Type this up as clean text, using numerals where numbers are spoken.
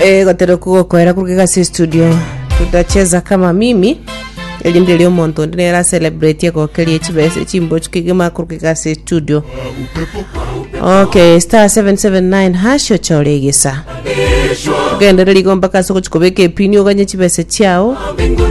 Gotero kugokoera kurika studio tutacheza kama mimi ili ndelio monto ndera celebrate kwa kali chibese chimbo chikigema kurika studio. Okay, star 779 hasho choregesa gendereri gomba kaso kuchikobeke pini oganye chibese chao